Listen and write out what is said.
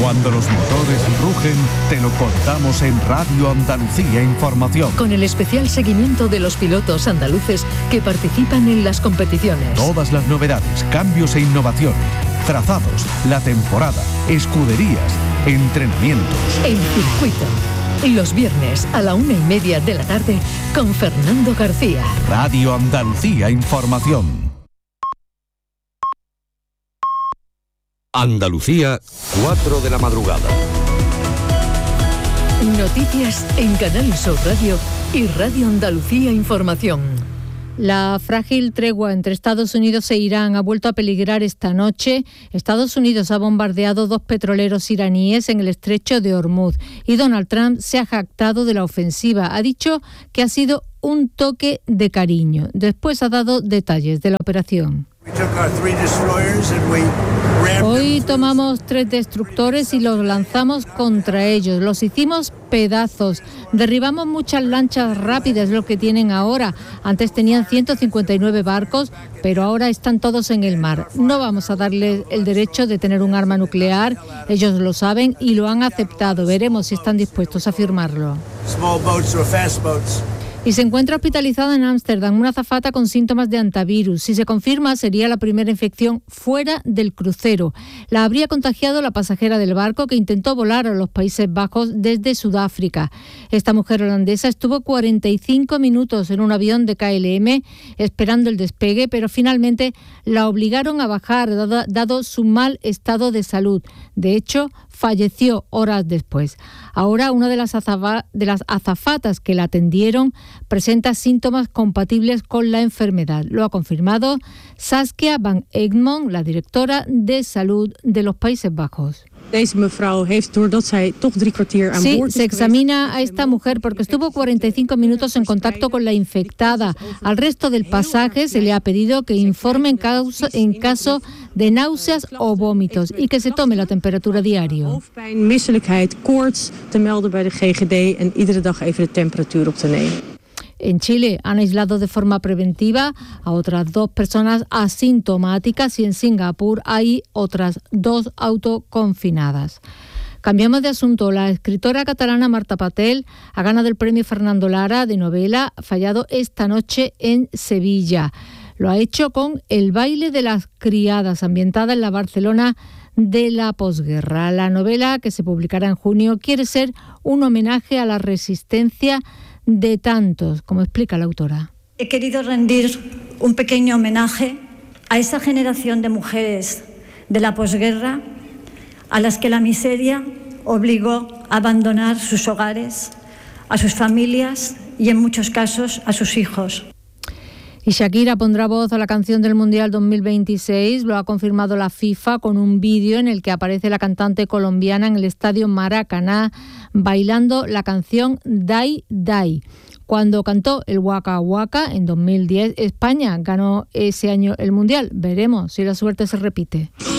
Cuando los motores rugen, te lo contamos en Radio Andalucía Información. Con el especial seguimiento de los pilotos andaluces que participan en las competiciones. Todas las novedades, cambios e innovaciones, trazados, la temporada, escuderías, entrenamientos. En circuito. Los viernes a la 1:30 de la tarde con Fernando García. Radio Andalucía Información. Andalucía, 4 de la madrugada. Noticias en Canal Sur Radio y Radio Andalucía Información. La frágil tregua entre Estados Unidos e Irán ha vuelto a peligrar esta noche. Estados Unidos ha bombardeado 2 petroleros iraníes en el estrecho de Hormuz y Donald Trump se ha jactado de la ofensiva. Ha dicho que ha sido un toque de cariño. Después ha dado detalles de la operación. Hoy tomamos 3 destructores y los lanzamos contra ellos. Los hicimos pedazos. Derribamos muchas lanchas rápidas, lo que tienen ahora. Antes tenían 159 barcos, pero ahora están todos en el mar. No vamos a darles el derecho de tener un arma nuclear. Ellos lo saben y lo han aceptado. Veremos si están dispuestos a firmarlo. Y se encuentra hospitalizada en Ámsterdam una azafata con síntomas de hantavirus. Si se confirma, sería la primera infección fuera del crucero. La habría contagiado la pasajera del barco que intentó volar a los Países Bajos desde Sudáfrica. Esta mujer holandesa estuvo 45 minutos en un avión de KLM esperando el despegue, pero finalmente la obligaron a bajar dado su mal estado de salud. De hecho, falleció horas después. Ahora una de las azafatas que la atendieron presenta síntomas compatibles con la enfermedad. Lo ha confirmado Saskia van Egmond, la directora de salud de los Países Bajos. Sí, se examina a esta mujer porque estuvo 45 minutos en contacto con la infectada. Al resto del pasaje se le ha pedido que informe en caso de náuseas o vómitos y que se tome la temperatura diario. En Chile han aislado de forma preventiva a otras 2 personas asintomáticas y en Singapur hay otras 2 autoconfinadas. Cambiamos de asunto. La escritora catalana Marta Patel ha ganado el premio Fernando Lara de novela, fallado esta noche en Sevilla. Lo ha hecho con El baile de las criadas, ambientada en la Barcelona de la posguerra. La novela, que se publicará en junio, quiere ser un homenaje a la resistencia de tantos, como explica la autora. He querido rendir un pequeño homenaje a esa generación de mujeres de la posguerra a las que la miseria obligó a abandonar sus hogares, a sus familias y en muchos casos a sus hijos. Y Shakira pondrá voz a la canción del Mundial 2026, lo ha confirmado la FIFA con un vídeo en el que aparece la cantante colombiana en el estadio Maracaná bailando la canción Dai Dai. Cuando cantó el Waka Waka en 2010, España ganó ese año el Mundial. Veremos si la suerte se repite.